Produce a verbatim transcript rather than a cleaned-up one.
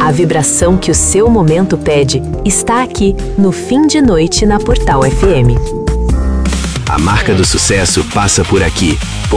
A vibração que o seu momento pede está aqui no Fim de Noite na Portal F M. A marca do sucesso passa por aqui.